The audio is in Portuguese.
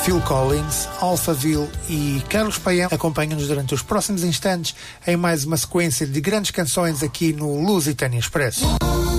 Phil Collins, Alphaville e Carlos Paião acompanham-nos durante os próximos instantes em mais uma sequência de grandes canções aqui no Lusitânia Expresso.